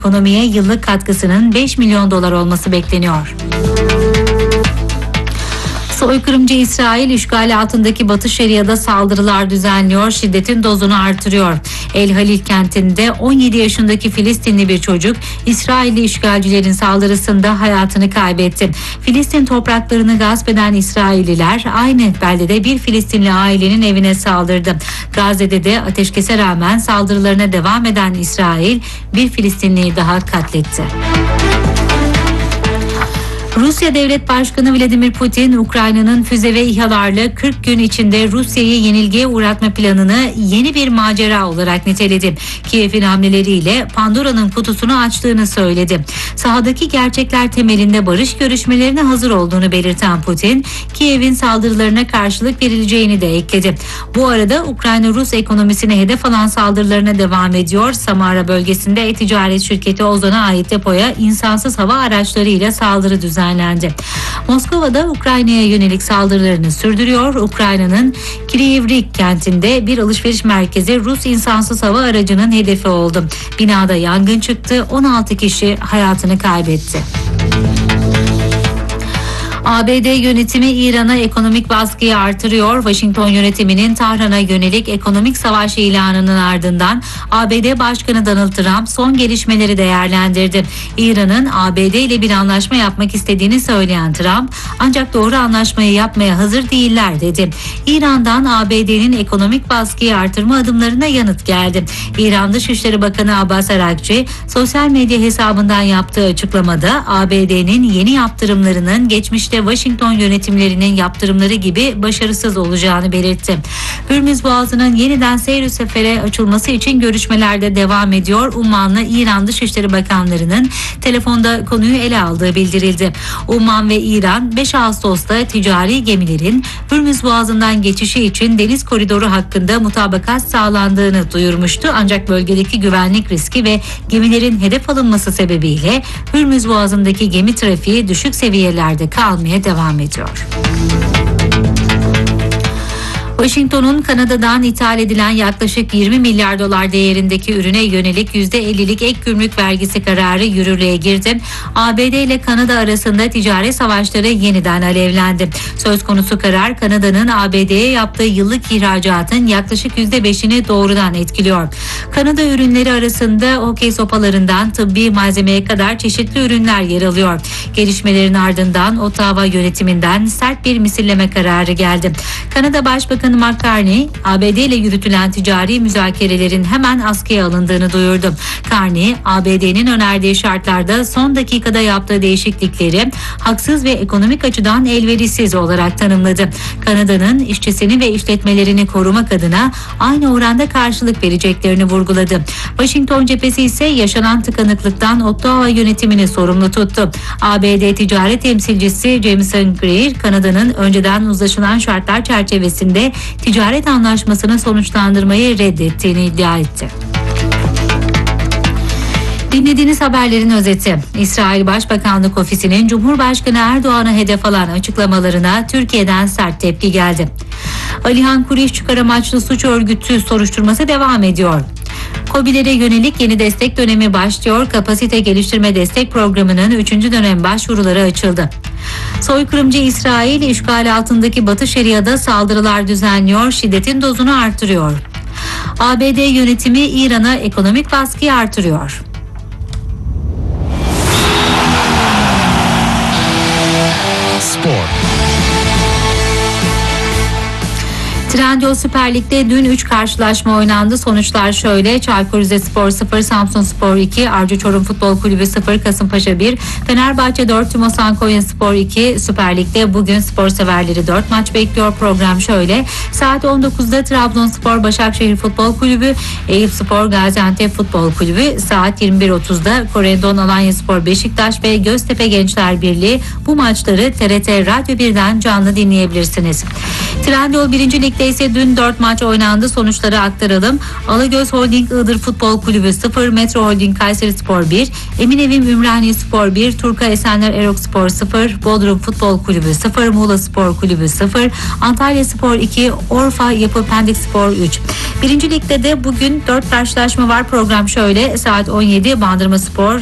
ekonomiye yıllık katkısının 5 milyon dolar olması bekleniyor. Soykırımcı İsrail işgali altındaki Batı Şeria'da saldırılar düzenliyor, şiddetin dozunu artırıyor. El Halil kentinde 17 yaşındaki Filistinli bir çocuk İsrailli işgalcilerin saldırısında hayatını kaybetti. Filistin topraklarını gasp eden İsrailliler aynı beldede bir Filistinli ailenin evine saldırdı. Gazze'de de ateşkese rağmen saldırılarına devam eden İsrail bir Filistinliyi daha katletti. Rusya Devlet Başkanı Vladimir Putin, Ukrayna'nın füze ve İHA'larla 40 gün içinde Rusya'yı yenilgiye uğratma planını yeni bir macera olarak niteledi. Kiev'in hamleleriyle Pandora'nın kutusunu açtığını söyledi. Sahadaki gerçekler temelinde barış görüşmelerine hazır olduğunu belirten Putin, Kiev'in saldırılarına karşılık verileceğini de ekledi. Bu arada Ukrayna Rus ekonomisine hedef alan saldırılarına devam ediyor. Samara bölgesinde e-ticaret şirketi Ozon'a ait depoya insansız hava araçlarıyla saldırı düzenlendi. Moskova'da Ukrayna'ya yönelik saldırılarını sürdürüyor. Ukrayna'nın Kryvyi kentinde bir alışveriş merkezi Rus insansız hava aracının hedefi oldu. Binada yangın çıktı. 16 kişi hayatını kaybetti. ABD yönetimi İran'a ekonomik baskıyı artırıyor. Washington yönetiminin Tahran'a yönelik ekonomik savaş ilanının ardından ABD Başkanı Donald Trump son gelişmeleri değerlendirdi. İran'ın ABD ile bir anlaşma yapmak istediğini söyleyen Trump, ancak doğru anlaşmayı yapmaya hazır değiller dedi. İran'dan ABD'nin ekonomik baskıyı artırma adımlarına yanıt geldi. İran Dışişleri Bakanı Abbas Araghchi sosyal medya hesabından yaptığı açıklamada ABD'nin yeni yaptırımlarının geçmişte Washington yönetimlerinin yaptırımları gibi başarısız olacağını belirtti. Hürmüz Boğazı'nın yeniden seyir sefere açılması için görüşmeler de devam ediyor. Umman'la İran Dışişleri Bakanlarının telefonda konuyu ele aldığı bildirildi. Umman ve İran 5 Ağustos'ta ticari gemilerin Hürmüz Boğazı'ndan geçişi için deniz koridoru hakkında mutabakat sağlandığını duyurmuştu. Ancak bölgedeki güvenlik riski ve gemilerin hedef alınması sebebiyle Hürmüz Boğazı'ndaki gemi trafiği düşük seviyelerde kalmaya devam ediyor. Washington'un Kanada'dan ithal edilen yaklaşık 20 milyar dolar değerindeki ürüne yönelik %50'lik ek gümrük vergisi kararı yürürlüğe girdi. ABD ile Kanada arasında ticaret savaşları yeniden alevlendi. Söz konusu karar Kanada'nın ABD'ye yaptığı yıllık ihracatın yaklaşık %5'ini doğrudan etkiliyor. Kanada ürünleri arasında hokey sopalarından tıbbi malzemeye kadar çeşitli ürünler yer alıyor. Gelişmelerin ardından Ottawa yönetiminden sert bir misilleme kararı geldi. Kanada Başbakanı Carney, ABD ile yürütülen ticari müzakerelerin hemen askıya alındığını duyurdu. Carney, ABD'nin önerdiği şartlarda son dakikada yaptığı değişiklikleri haksız ve ekonomik açıdan elverişsiz olarak tanımladı. Kanada'nın işçisini ve işletmelerini korumak adına aynı oranda karşılık vereceklerini vurguladı. Washington cephesi ise yaşanan tıkanıklıktan Ottawa yönetimini sorumlu tuttu. ABD ticaret temsilcisi Jameson Greer, Kanada'nın önceden uzlaşılan şartlar çerçevesinde ticaret anlaşmasını sonuçlandırmayı reddettiğini iddia etti. Dinlediğiniz haberlerin özeti. İsrail Başbakanlık Ofisi'nin Cumhurbaşkanı Erdoğan'a hedef alan açıklamalarına Türkiye'den sert tepki geldi. Alihan Kuriş çıkar amaçlı suç örgütü soruşturması devam ediyor. KOBİ'lere yönelik yeni destek dönemi başlıyor. Kapasite geliştirme destek programının 3. dönem başvuruları açıldı. Soykırımcı İsrail işgal altındaki Batı Şeria'da saldırılar düzenliyor, şiddetin dozunu artırıyor. ABD yönetimi İran'a ekonomik baskıyı artırıyor. Spor. Trendyol Süper Lig'de dün 3 karşılaşma oynandı. Sonuçlar şöyle: Çaykur Rizespor 0, Samsunspor 2, Arca Çorum Futbol Kulübü 0, Kasımpaşa 1, Fenerbahçe 4, Tümosan Konyaspor 2. Süper Lig'de bugün spor severleri 4 maç bekliyor. Program şöyle: saat 19'da Trabzonspor Başakşehir Futbol Kulübü, Eyüpspor Gaziantep Futbol Kulübü, saat 21.30'da Korendon Alanyaspor Beşiktaş ve Göztepe Gençler Birliği. Bu maçları TRT Radyo 1'den canlı dinleyebilirsiniz. Trendyol 1. Lig'de ise dün 4 maç oynandı. Sonuçları aktaralım. Alagöz Holding Iğdır Futbol Kulübü 0, Metro Holding Kayserispor 1, Eminevim Ümraniye-Spor 1, Turka Esenler Erokspor 0, Bodrum Futbol Kulübü 0, Muğla Spor Kulübü 0, Antalya Spor 2, Orfa Yapı Pendikspor 3. 1. Lig'de de bugün 4 karşılaşma var. Program şöyle: saat 17 Bandırmaspor